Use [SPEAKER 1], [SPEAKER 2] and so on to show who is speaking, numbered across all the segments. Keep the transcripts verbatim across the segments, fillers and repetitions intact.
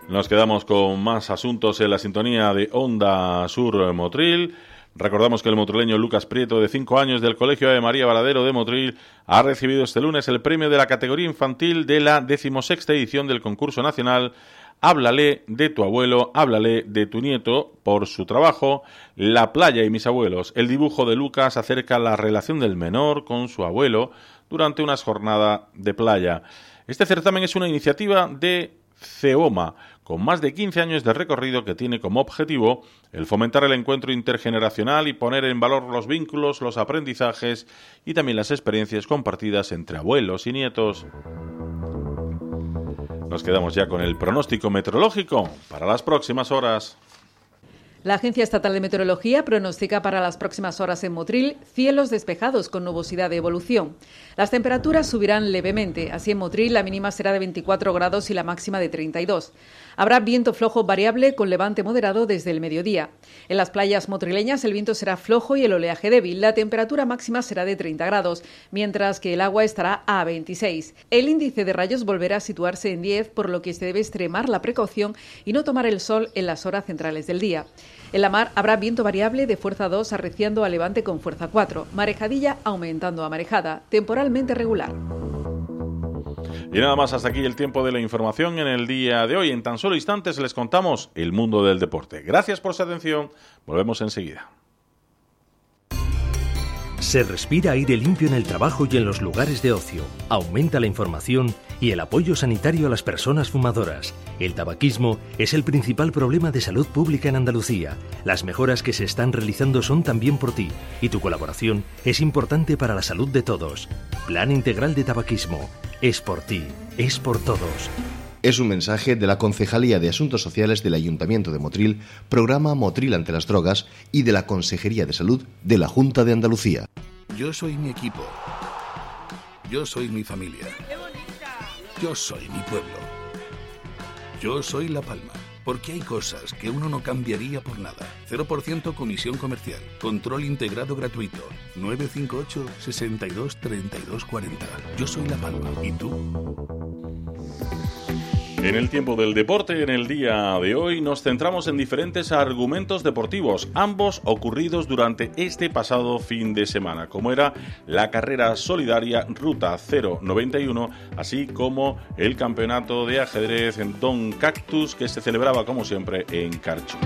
[SPEAKER 1] Nos quedamos con más asuntos en la sintonía de Onda Sur Motril. Recordamos que el motrileño Lucas Prieto, de cinco años, del Colegio Ave María Varadero de Motril, ha recibido este lunes el premio de la categoría infantil de la decimosexta edición del concurso nacional Háblale de tu abuelo, háblale de tu nieto, por su trabajo La playa y mis abuelos. El dibujo de Lucas acerca la relación del menor con su abuelo durante unas jornadas de playa. Este certamen es una iniciativa de CEOMA, con más de quince años de recorrido, que tiene como objetivo el fomentar el encuentro intergeneracional y poner en valor los vínculos, los aprendizajes y también las experiencias compartidas entre abuelos y nietos. Nos quedamos ya con el pronóstico meteorológico para las próximas horas.
[SPEAKER 2] La Agencia Estatal de Meteorología pronostica para las próximas horas en Motril cielos despejados con nubosidad de evolución. Las temperaturas subirán levemente. Así, en Motril la mínima será de veinticuatro grados y la máxima de treinta y dos. Habrá viento flojo variable con levante moderado desde el mediodía. En las playas motrileñas el viento será flojo y el oleaje débil. La temperatura máxima será de treinta grados, mientras que el agua estará a veintiséis. El índice de rayos volverá a situarse en diez, por lo que se debe extremar la precaución y no tomar el sol en las horas centrales del día. En la mar habrá viento variable de fuerza dos arreciando a levante con fuerza cuatro, marejadilla aumentando a marejada, temporalmente regular.
[SPEAKER 1] Y nada más, hasta aquí el tiempo de la información en el día de hoy. En tan solo instantes les contamos el mundo del deporte. Gracias por su atención, volvemos enseguida.
[SPEAKER 3] Se respira aire limpio en el trabajo y en los lugares de ocio. Aumenta la información y el apoyo sanitario a las personas fumadoras. El tabaquismo es el principal problema de salud pública en Andalucía. Las mejoras que se están realizando son también por ti, y tu colaboración es importante para la salud de todos. Plan Integral de Tabaquismo. Es por ti, es por todos.
[SPEAKER 4] Es un mensaje de la Concejalía de Asuntos Sociales del Ayuntamiento de Motril, Programa Motril ante las Drogas, y de la Consejería de Salud de la Junta de Andalucía.
[SPEAKER 5] Yo soy mi equipo. Yo soy mi familia. Yo soy mi pueblo. Yo soy La Palma. Porque hay cosas que uno no cambiaría por nada. cero por ciento comisión comercial. Control integrado gratuito. nueve cinco ocho, sesenta y dos, treinta y dos, cuarenta. Yo soy La Palma. ¿Y tú?
[SPEAKER 1] En el tiempo del deporte, en el día de hoy, nos centramos en diferentes argumentos deportivos, ambos ocurridos durante este pasado fin de semana, como era la carrera solidaria Ruta cero noventa y uno, así como el campeonato de ajedrez en Don Cactus, que se celebraba, como siempre, en Carcho.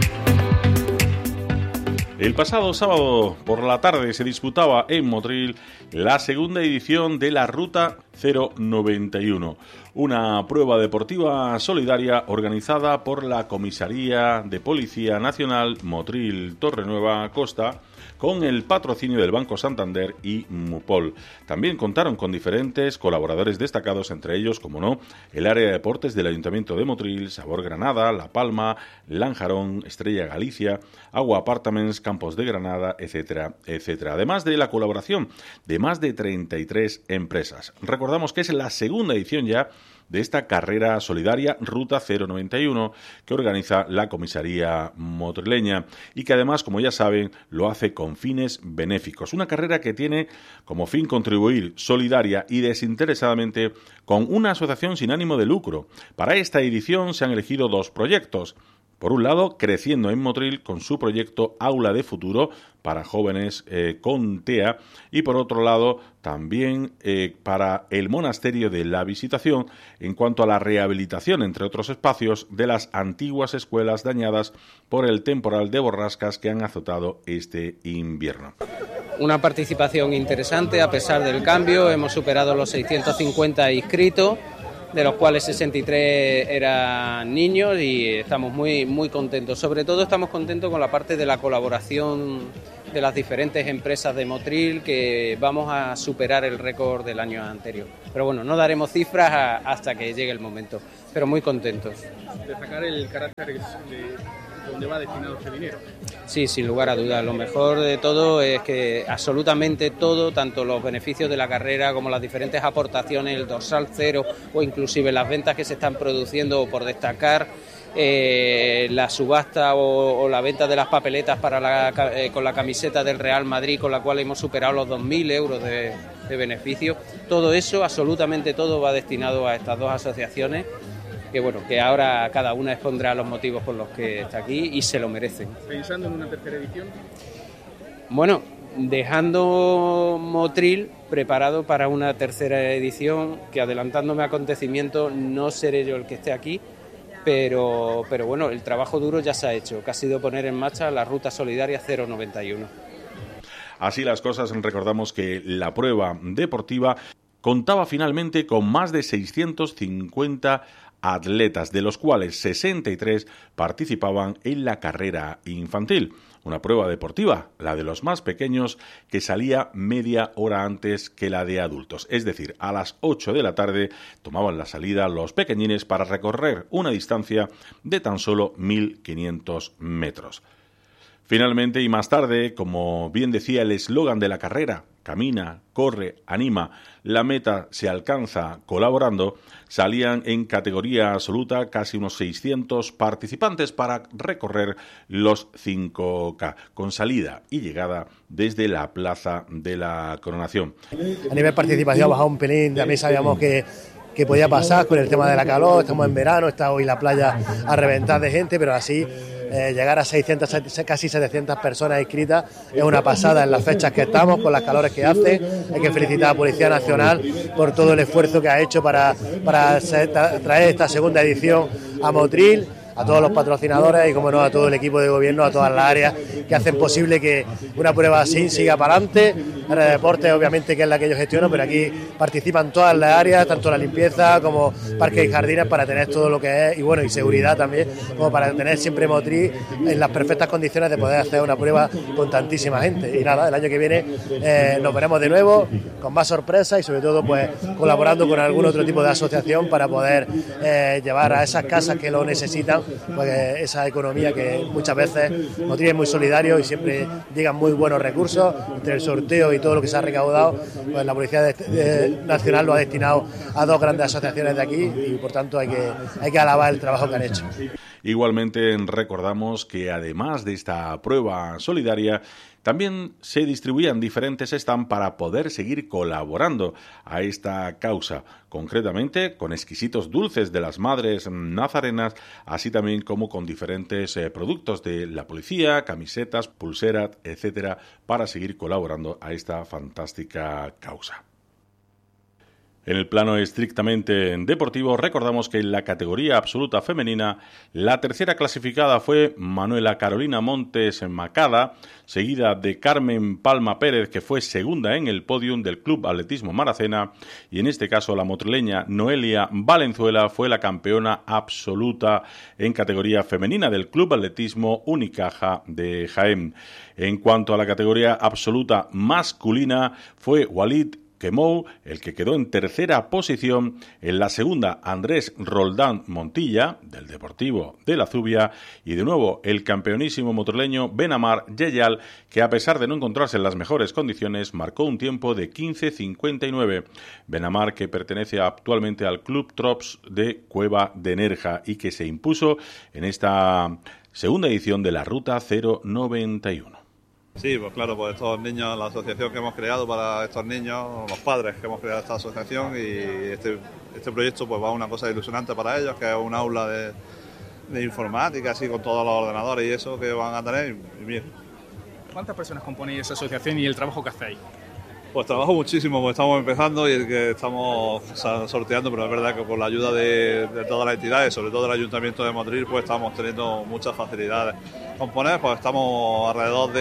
[SPEAKER 1] El pasado sábado por la tarde se disputaba en Motril la segunda edición de la Ruta cero noventa y uno, una prueba deportiva solidaria organizada por la Comisaría de Policía Nacional Motril Torrenueva Costa, con el patrocinio del Banco Santander y Mupol. También contaron con diferentes colaboradores destacados, entre ellos, como no, el área de deportes del Ayuntamiento de Motril, Sabor Granada, La Palma, Lanjarón, Estrella Galicia, Agua Apartments, Campos de Granada, etcétera, etcétera. Además de la colaboración de más de treinta y tres empresas. Recordamos que es la segunda edición ya de esta carrera solidaria Ruta cero noventa y uno que organiza la comisaría motrileña y que además, como ya saben, lo hace con fines benéficos. Una carrera que tiene como fin contribuir solidaria y desinteresadamente con una asociación sin ánimo de lucro. Para esta edición se han elegido dos proyectos. Por un lado, Creciendo en Motril, con su proyecto Aula de Futuro para jóvenes eh, con T E A, y por otro lado, también eh, para el Monasterio de la Visitación, en cuanto a la rehabilitación, entre otros espacios, de las antiguas escuelas dañadas por el temporal de borrascas que han azotado este invierno.
[SPEAKER 6] Una participación interesante a pesar del cambio. Hemos superado los seiscientos cincuenta inscritos, de los cuales sesenta y tres eran niños, y estamos muy muy contentos. Sobre todo estamos contentos con la parte de la colaboración de las diferentes empresas de Motril, que vamos a superar el récord del año anterior. Pero bueno, no daremos cifras a, hasta que llegue el momento, pero muy contentos.
[SPEAKER 7] Destacar el carácter de dónde va destinado ese dinero.
[SPEAKER 6] Sí, sin lugar a dudas. Lo mejor de todo es que absolutamente todo, tanto los beneficios de la carrera como las diferentes aportaciones, el dorsal cero o inclusive las ventas que se están produciendo, por destacar, eh, la subasta o, o la venta de las papeletas para la, eh, con la camiseta del Real Madrid, con la cual hemos superado los dos mil euros de, de beneficio. Todo eso, absolutamente todo, va destinado a estas dos asociaciones, que bueno, que ahora cada una expondrá los motivos por los que está aquí y se lo merecen.
[SPEAKER 7] ¿Pensando en una tercera edición?
[SPEAKER 6] Bueno, dejando Motril preparado para una tercera edición, que adelantándome a acontecimientos no seré yo el que esté aquí, pero, pero bueno, el trabajo duro ya se ha hecho, que ha sido poner en marcha la Ruta Solidaria cero noventa y uno.
[SPEAKER 1] Así las cosas, recordamos que la prueba deportiva contaba finalmente con más de seiscientos cincuenta atletas, de los cuales sesenta y tres participaban en la carrera infantil. Una prueba deportiva, la de los más pequeños, que salía media hora antes que la de adultos. Es decir, a las ocho de la tarde tomaban la salida los pequeñines para recorrer una distancia de tan solo mil quinientos metros. Finalmente y más tarde, como bien decía el eslogan de la carrera, camina, corre, anima, la meta se alcanza colaborando, salían en categoría absoluta casi unos seiscientos participantes para recorrer los cinco K, con salida y llegada desde la Plaza de la Coronación.
[SPEAKER 8] A nivel participación ha bajado un pelín, también sabíamos que que podía pasar con el tema de la calor, estamos en verano, está hoy la playa a reventar de gente, pero así eh, llegar a seiscientas, casi setecientas personas inscritas es una pasada en las fechas que estamos, con las calores que hace. Hay que felicitar a Policía Nacional por todo el esfuerzo que ha hecho para, para traer esta segunda edición a Motril, a todos los patrocinadores y, como no, a todo el equipo de gobierno, a todas las áreas que hacen posible que una prueba así siga para adelante. Área de deportes, obviamente, que es la que yo gestiono, pero aquí participan todas las áreas, tanto la limpieza como parques y jardines, para tener todo lo que es, y bueno, y seguridad también, como para tener siempre Motril en las perfectas condiciones de poder hacer una prueba con tantísima gente. Y nada, el año que viene eh, nos veremos de nuevo con más sorpresas y sobre todo pues colaborando con algún otro tipo de asociación para poder eh, llevar a esas casas que lo necesitan pues esa economía, que muchas veces Motril es muy solidario y siempre llegan muy buenos recursos. Entre el sorteo y todo lo que se ha recaudado, pues la Policía de, de, Nacional lo ha destinado a dos grandes asociaciones de aquí y por tanto hay que, hay que alabar el trabajo que han hecho.
[SPEAKER 1] Igualmente recordamos que además de esta prueba solidaria, también se distribuían diferentes stands para poder seguir colaborando a esta causa, concretamente con exquisitos dulces de las madres nazarenas, así también como con diferentes eh, productos de la policía, camisetas, pulseras, etcétera, para seguir colaborando a esta fantástica causa. En el plano estrictamente deportivo, recordamos que en la categoría absoluta femenina, la tercera clasificada fue Manuela Carolina Montes Macada, seguida de Carmen Palma Pérez, que fue segunda en el podium del Club Atletismo Maracena, y en este caso la motrileña Noelia Valenzuela fue la campeona absoluta en categoría femenina del Club Atletismo Unicaja de Jaén. En cuanto a la categoría absoluta masculina, fue Walid Quemou el que quedó en tercera posición, en la segunda Andrés Roldán Montilla, del Deportivo de la Zubia, y de nuevo el campeonísimo motrileño Benamar Yeyal, que a pesar de no encontrarse en las mejores condiciones, marcó un tiempo de quince cincuenta y nueve. Benamar, que pertenece actualmente al Club Trops de Cueva de Nerja y que se impuso en esta segunda edición de la Ruta cero noventa y uno.
[SPEAKER 9] Sí, pues claro, pues estos niños, la asociación que hemos creado para estos niños, los padres que hemos creado esta asociación, y este, este proyecto pues va a una cosa ilusionante para ellos, que es un aula de, de informática, así con todos los ordenadores y eso que van a tener, y bien.
[SPEAKER 7] ¿Cuántas personas componéis esa asociación y el trabajo que hacéis?
[SPEAKER 9] Pues trabajo muchísimo, pues estamos empezando y el que estamos sorteando, pero es verdad que con la ayuda de, de todas las entidades, sobre todo el Ayuntamiento de Motril, pues estamos teniendo muchas facilidades. Componer, pues estamos alrededor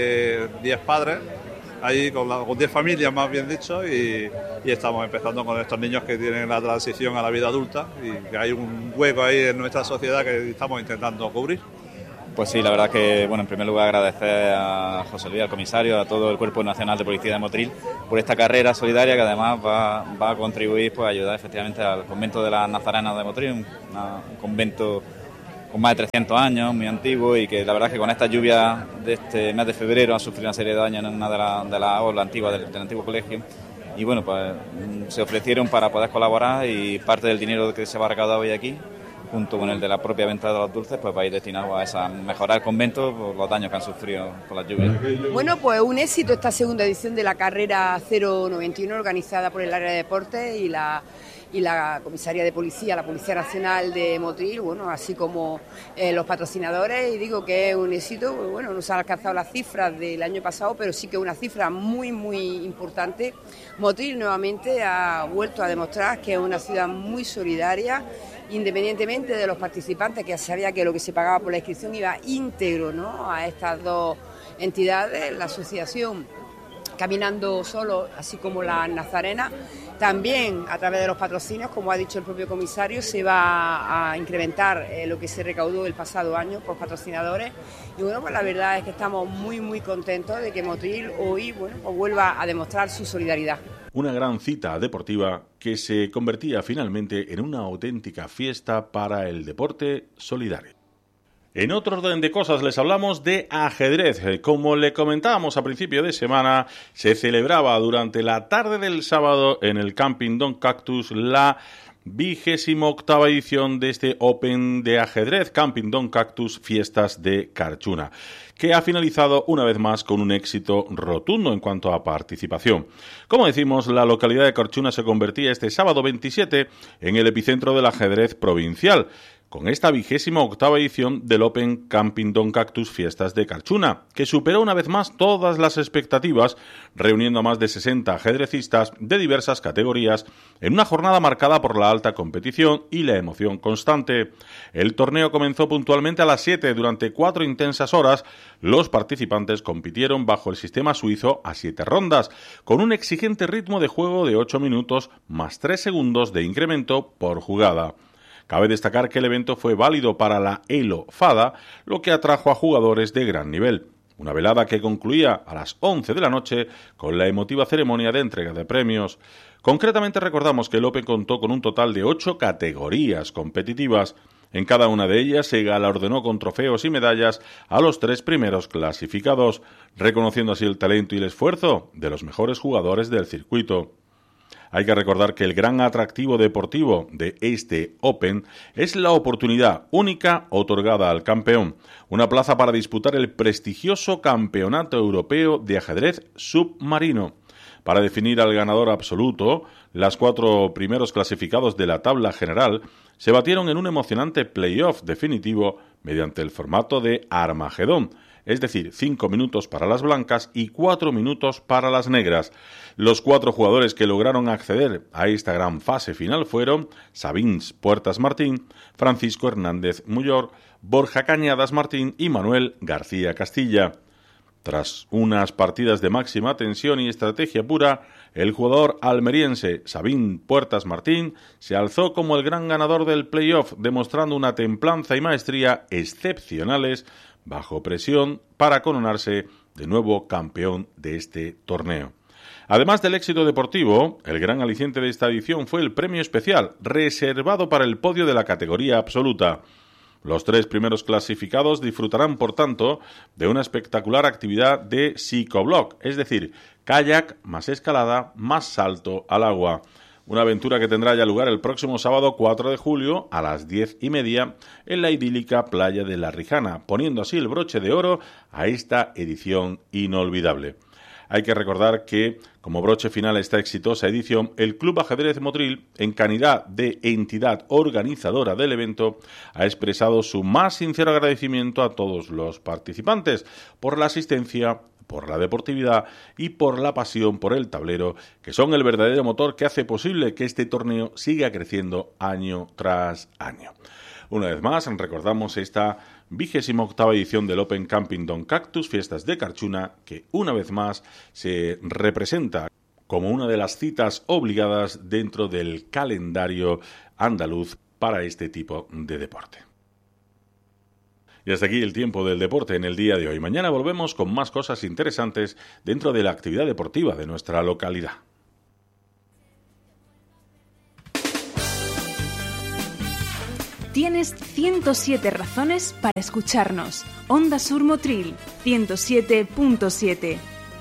[SPEAKER 9] de diez padres, ahí con, la, con diez familias más bien dicho, y, y estamos empezando con estos niños que tienen la transición a la vida adulta y que hay un hueco ahí en nuestra sociedad que estamos intentando cubrir.
[SPEAKER 10] Pues sí, la verdad que, bueno, en primer lugar agradecer a José Luis, al comisario, a todo el Cuerpo Nacional de Policía de Motril por esta carrera solidaria que además va, va a contribuir pues, a ayudar efectivamente al convento de las Nazarenas de Motril, un, una, un convento con más de trescientos años, muy antiguo, y que la verdad que con esta lluvia de este mes de febrero ha sufrido una serie de daños en una de las de la aulas antiguas del, del antiguo colegio. Y bueno, pues se ofrecieron para poder colaborar y parte del dinero que se va a recaudar hoy aquí, junto con el de la propia venta de los dulces, pues va a ir destinado a esa, mejorar el convento por los daños que han sufrido por las lluvias.
[SPEAKER 11] Bueno, pues un éxito esta segunda edición de la carrera cero noventa y uno organizada por el área de deportes y la y la Comisaría de Policía, la Policía Nacional de Motril, bueno, así como eh, los patrocinadores, y digo que es un éxito. Bueno, no se han alcanzado las cifras del año pasado, pero sí que es una cifra muy, muy importante. Motril nuevamente ha vuelto a demostrar que es una ciudad muy solidaria, independientemente de los participantes, que se sabía que lo que se pagaba por la inscripción iba íntegro, ¿no?, a estas dos entidades, la asociación Caminando Solo, así como la Nazarena. También a través de los patrocinios, como ha dicho el propio comisario, se va a incrementar eh, lo que se recaudó el pasado año por patrocinadores. Y bueno, pues la verdad es que estamos muy muy contentos de que Motril hoy, bueno, pues vuelva a demostrar su solidaridad.
[SPEAKER 1] Una gran cita deportiva que se convertía finalmente en una auténtica fiesta para el deporte solidario. En otro orden de cosas les hablamos de ajedrez. Como le comentábamos a principio de semana, se celebraba durante la tarde del sábado en el Camping Don Cactus la vigésima octava edición de este Open de ajedrez, Camping Don Cactus Fiestas de Carchuna, que ha finalizado una vez más con un éxito rotundo en cuanto a participación. Como decimos, la localidad de Carchuna se convertía este sábado veintisiete en el epicentro del ajedrez provincial, con esta vigésima octava edición del Open Camping Don Cactus Fiestas de Carchuna, que superó una vez más todas las expectativas, reuniendo a más de sesenta ajedrecistas de diversas categorías en una jornada marcada por la alta competición y la emoción constante. El torneo comenzó puntualmente a las siete. Durante cuatro intensas horas, los participantes compitieron bajo el sistema suizo a siete rondas, con un exigente ritmo de juego de ocho minutos más tres segundos de incremento por jugada. Cabe destacar que el evento fue válido para la Elo Fada, lo que atrajo a jugadores de gran nivel. Una velada que concluía a las once de la noche con la emotiva ceremonia de entrega de premios. Concretamente recordamos que el Open contó con un total de ocho categorías competitivas. En cada una de ellas se galardonó con trofeos y medallas a los tres primeros clasificados, reconociendo así el talento y el esfuerzo de los mejores jugadores del circuito. Hay que recordar que el gran atractivo deportivo de este Open es la oportunidad única otorgada al campeón, una plaza para disputar el prestigioso Campeonato Europeo de Ajedrez Submarino. Para definir al ganador absoluto, los cuatro primeros clasificados de la tabla general se batieron en un emocionante playoff definitivo mediante el formato de Armagedón, es decir, cinco minutos para las blancas y cuatro minutos para las negras. Los cuatro jugadores que lograron acceder a esta gran fase final fueron Sabins Puertas Martín, Francisco Hernández Muyor, Borja Cañadas Martín y Manuel García Castilla. Tras unas partidas de máxima tensión y estrategia pura, el jugador almeriense Sabín Puertas Martín se alzó como el gran ganador del playoff, demostrando una templanza y maestría excepcionales bajo presión para coronarse de nuevo campeón de este torneo. Además del éxito deportivo, el gran aliciente de esta edición fue el premio especial, reservado para el podio de la categoría absoluta. Los tres primeros clasificados disfrutarán, por tanto, de una espectacular actividad de psicoblock, es decir, kayak más escalada más salto al agua. Una aventura que tendrá ya lugar el próximo sábado cuatro de julio a las diez y media en la idílica playa de La Rijana, poniendo así el broche de oro a esta edición inolvidable. Hay que recordar que, como broche final a esta exitosa edición, el Club Ajedrez Motril, en calidad de entidad organizadora del evento, ha expresado su más sincero agradecimiento a todos los participantes por la asistencia, por la deportividad y por la pasión por el tablero, que son el verdadero motor que hace posible que este torneo siga creciendo año tras año. Una vez más, recordamos esta vigésima octava edición del Open Camping Don Cactus Fiestas de Carchuna, que una vez más se representa como una de las citas obligadas dentro del calendario andaluz para este tipo de deporte. Y hasta aquí el tiempo del deporte en el día de hoy. Mañana volvemos con más cosas interesantes dentro de la actividad deportiva de nuestra localidad.
[SPEAKER 12] Tienes ciento siete razones para escucharnos. Onda Sur Motril, ciento siete punto siete.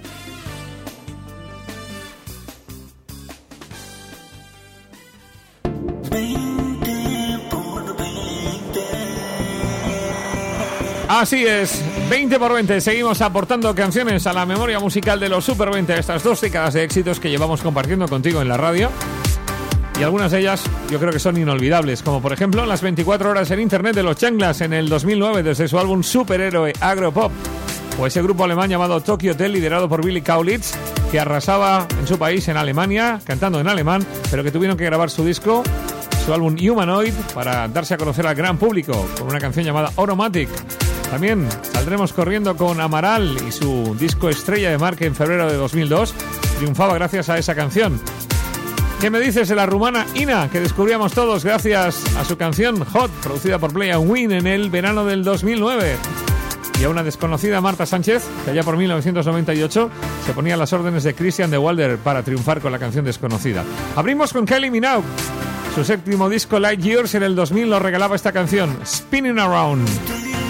[SPEAKER 13] Así es, veinte por veinte, seguimos aportando canciones a la memoria musical de los Super veinte, estas dos décadas de éxitos que llevamos compartiendo contigo en la radio. y algunas de ellas yo creo que son inolvidables, como por ejemplo las veinticuatro horas en internet de los Changlas en el dos mil nueve desde su álbum Superhéroe Agropop, o ese grupo alemán llamado Tokyo Hotel liderado por Billy Kaulitz, que arrasaba en su país, en Alemania, cantando en alemán, pero que tuvieron que grabar su disco, su álbum Humanoid, para darse a conocer al gran público con una canción llamada Automatic. También saldremos corriendo con Amaral y su disco Estrella de Mar, que en febrero de dos mil dos triunfaba gracias a esa canción. ¿Qué me dices de la rumana Ina, que descubríamos todos gracias a su canción Hot, producida por Play and Win en el verano del dos mil nueve? Y a una desconocida Marta Sánchez, que allá por mil novecientos noventa y ocho se ponía a las órdenes de Christian de Walder para triunfar con la canción desconocida. Abrimos con Kylie Minogue. Su séptimo disco Light Years en el dos mil nos regalaba esta canción, Spinning Around.